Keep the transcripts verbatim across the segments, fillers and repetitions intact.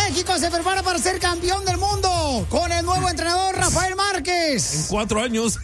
México se prepara para ser campeón del mundo con el nuevo entrenador Rafael Márquez. En cuatro años.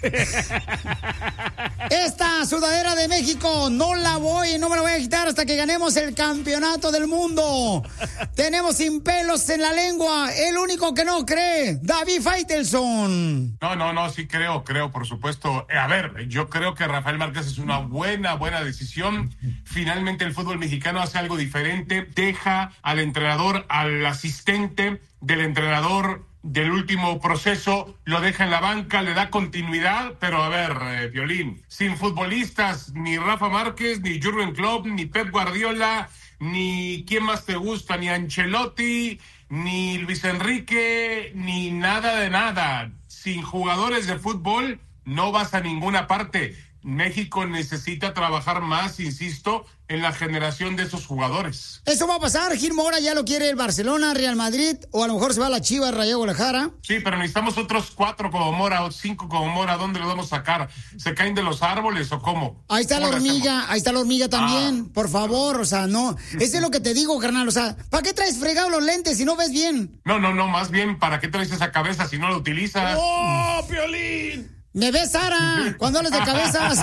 Esta sudadera de México no la voy, no me la voy a quitar hasta que ganemos el campeonato del mundo. Tenemos sin pelos en la lengua, el único que no cree, David Faitelson. No, no, no, sí creo, creo, por supuesto. Eh, a ver, yo creo que Rafael Márquez es una buena, buena decisión. Finalmente el fútbol mexicano hace algo diferente, deja al entrenador, al asistente del entrenador del último proceso, lo deja en la banca, le da continuidad, pero a ver, eh, Piolín, sin futbolistas, ni Rafa Márquez, ni Jürgen Klopp, ni Pep Guardiola, ni quién más te gusta, ni Ancelotti, ni Luis Enrique, ni nada de nada. Sin jugadores de fútbol no vas a ninguna parte. México necesita trabajar más, insisto, en la generación de esos jugadores. Eso va a pasar. Gil Mora ya lo quiere el Barcelona, Real Madrid, o a lo mejor se va a la Chivas, Rayo Guadalajara. Sí, pero necesitamos otros cuatro como Mora o cinco como Mora. ¿Dónde los vamos a sacar? ¿Se caen de los árboles o cómo? Ahí está la hormiga, ahí está la hormiga también. Ah. Por favor, o sea, no. Eso es lo que te digo, carnal. O sea, ¿para qué traes fregado los lentes si no ves bien? No, no, no, más bien, ¿para qué traes esa cabeza si no la utilizas? ¡Oh, Piolín! Me ves, Sara, cuando hablas de cabezas.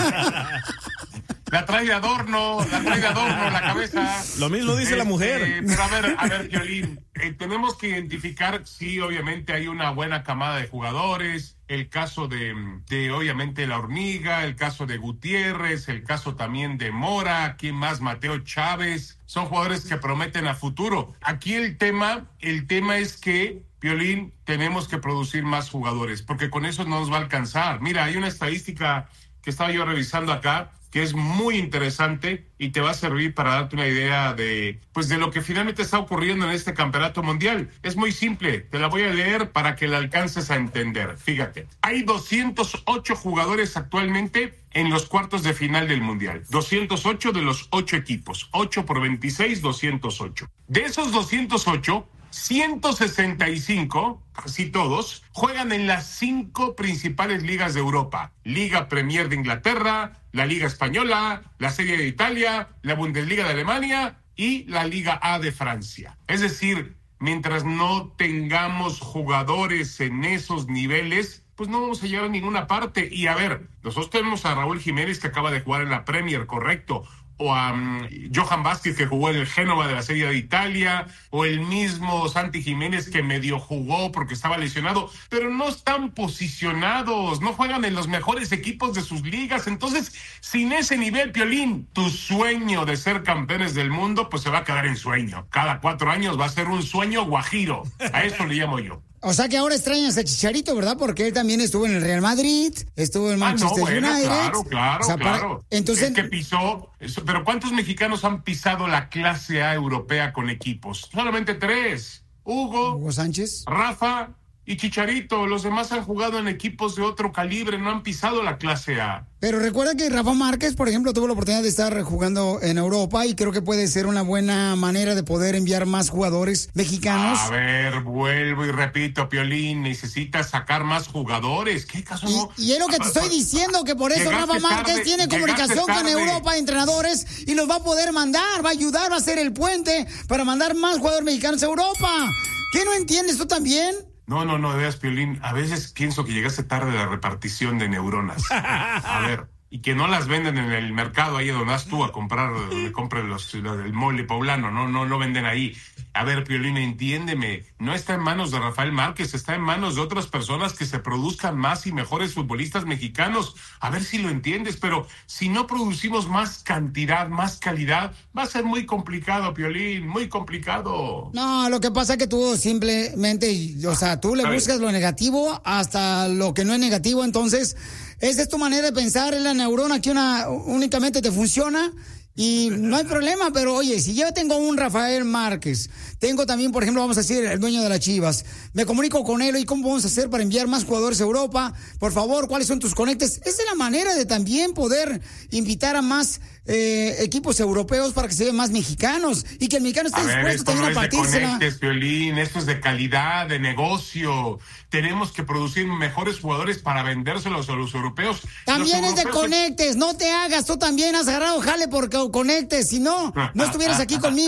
La trae de adorno, la trae de adorno la cabeza. Lo mismo dice eh, la mujer. Eh, pero a ver, a ver, Piolín, eh, tenemos que identificar, sí, obviamente hay una buena camada de jugadores, el caso de, de, obviamente, la hormiga, el caso de Gutiérrez, el caso también de Mora, ¿quién más? Mateo Chávez, son jugadores que prometen a futuro. Aquí el tema, el tema es que, Piolín, tenemos que producir más jugadores, porque con eso no nos va a alcanzar. Mira, hay una estadística que estaba yo revisando acá, que es muy interesante y te va a servir para darte una idea de, pues, de lo que finalmente está ocurriendo en este campeonato mundial. Es muy simple, te la voy a leer para que la alcances a entender. Fíjate, hay doscientos ocho jugadores actualmente en los cuartos de final del mundial. doscientos ocho de los ocho equipos. ocho por veintiséis, doscientos ocho. De esos doscientos ocho, ciento sesenta y cinco, casi todos, juegan en las cinco principales ligas de Europa. Liga Premier de Inglaterra, la Liga Española, la Serie de Italia, la Bundesliga de Alemania y la Liga A de Francia. Es decir, mientras no tengamos jugadores en esos niveles, pues no vamos a llegar a ninguna parte. Y a ver, nosotros tenemos a Raúl Jiménez, que acaba de jugar en la Premier, correcto, o a um, Johan Vázquez, que jugó en el Génova de la Serie de Italia, o el mismo Santi Jiménez, que medio jugó porque estaba lesionado, pero no están posicionados, no juegan en los mejores equipos de sus ligas. Entonces, sin ese nivel, Piolín, tu sueño de ser campeones del mundo, pues se va a quedar en sueño. Cada cuatro años va a ser un sueño guajiro, a eso le llamo yo. O sea que ahora extrañas a Chicharito, ¿verdad? Porque él también estuvo en el Real Madrid, estuvo en Manchester ah, no, bueno, United. Claro, claro, o sea, claro. Para... Entonces... Es que pisó... Eso, pero ¿cuántos mexicanos han pisado la clase A europea con equipos? Solamente tres. Hugo, Hugo Sánchez, Rafa y Chicharito. Los demás han jugado en equipos de otro calibre, no han pisado la clase A. Pero recuerda que Rafa Márquez, por ejemplo, tuvo la oportunidad de estar jugando en Europa y creo que puede ser una buena manera de poder enviar más jugadores mexicanos. A ver, vuelvo y repito, Piolín, necesitas sacar más jugadores. ¿Qué caso no? Y, y es lo que te estoy diciendo, que por eso Rafa Márquez tarde, tiene comunicación tarde. con Europa, entrenadores, y los va a poder mandar, va a ayudar, va a ser el puente para mandar más jugadores mexicanos a Europa. ¿Qué no entiendes tú también? No, no, no, veas, Piolín, a veces pienso que llegaste tarde a la repartición de neuronas. A ver, y que no las venden en el mercado ahí donde vas tú a comprar, donde compras los, los del mole poblano, no, no, no venden ahí. A ver, Piolín, entiéndeme, no está en manos de Rafael Márquez, está en manos de otras personas que se produzcan más y mejores futbolistas mexicanos. A ver si lo entiendes, pero si no producimos más cantidad, más calidad, va a ser muy complicado, Piolín, muy complicado. No, lo que pasa es que tú simplemente, o sea, tú le buscas lo negativo hasta lo que no es negativo, entonces esa es tu manera de pensar, es la neurona que una únicamente te funciona. Y no hay problema, pero oye, si yo tengo un Rafael Márquez, tengo también, por ejemplo, vamos a decir, el dueño de las Chivas, me comunico con él, ¿y cómo vamos a hacer para enviar más jugadores a Europa? Por favor, ¿cuáles son tus conectes? Esa es la manera de también poder invitar a más eh, equipos europeos para que se vean más mexicanos y que el mexicano esté a dispuesto ver, esto también no a es de partírsela. conectes, Piolín, esto es de calidad, de negocio. Tenemos que producir mejores jugadores para vendérselos a los europeos. También los es de europeos conectes, no te hagas, tú también has agarrado jale por conectes, si no, no estuvieras aquí conmigo.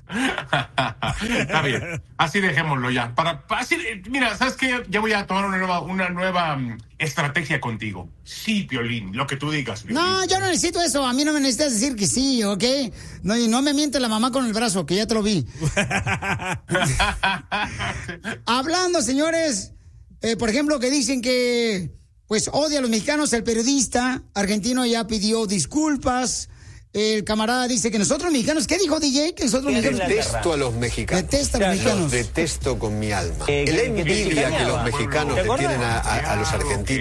Está bien, así dejémoslo ya. Para, así, mira, ¿sabes qué? Ya voy a tomar una nueva, una nueva um, estrategia contigo. Sí, Piolín, lo que tú digas. Piolín. No, yo no necesito eso. A mí no me necesitas decir que sí, ¿ok? No, y no me miente la mamá con el brazo, que ya te lo vi. Hablando, señores, eh, por ejemplo, que dicen que pues odia a los mexicanos, el periodista argentino ya pidió disculpas. El camarada dice que nosotros mexicanos, ¿qué dijo D J? Que nosotros mexicanos detesto a los mexicanos. Detesta a los mexicanos. Los detesto con mi alma. Eh, la que- que te envidia que los engañaba. mexicanos ¿Te le acordás? tienen a, a- a los argentinos